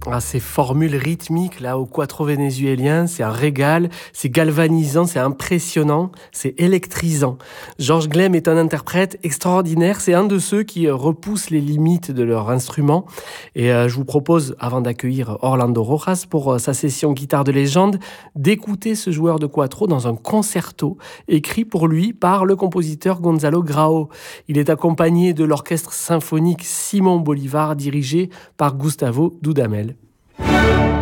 Ah, ces formules rythmiques là au quattro vénézuélien, c'est un régal, c'est galvanisant, c'est impressionnant, c'est électrisant. Georges Gleim est un interprète extraordinaire, c'est un de ceux qui repoussent les limites de leur instrument. Et je vous propose, avant d'accueillir Orlando Rojas pour sa session guitare de légende, d'écouter ce joueur de quattro dans un concerto écrit pour lui par le compositeur Gonzalo Grao. Il est accompagné de l'orchestre symphonique Simon Bolivar dirigé par Gustavo Dudamel.